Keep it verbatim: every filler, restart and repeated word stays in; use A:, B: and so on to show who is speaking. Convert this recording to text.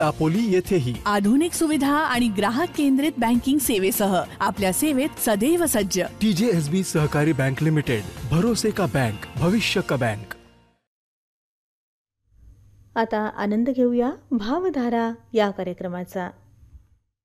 A: दापोली येथेही
B: आधुनिक सुविधा आणि ग्राहक केंद्रित बँकिंग सेवेसह आपल्या सेवेत सदैव सज्ज.
A: टीजेएसबी सहकारी बैंक लिमिटेड, भरोसे का बैंक, भविष्य का बैंक.
C: आता आनंद घेऊया भावधारा या कार्यक्रमाचा.